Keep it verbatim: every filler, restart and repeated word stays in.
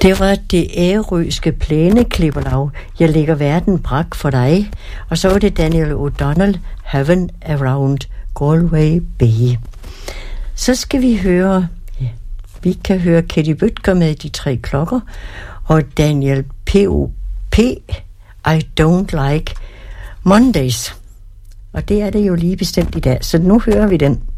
Det var det ærøske plæneklipperlag. Jeg lægger verden brak for dig. Og så var det Daniel O'Donnell, Heaven Around Galway Bay. Så skal vi høre, ja, vi kan høre Katie Bøtger med De Tre Klokker, og Daniel P O P, I Don't Like Mondays. Og det er det jo lige bestemt i dag, så nu hører vi den.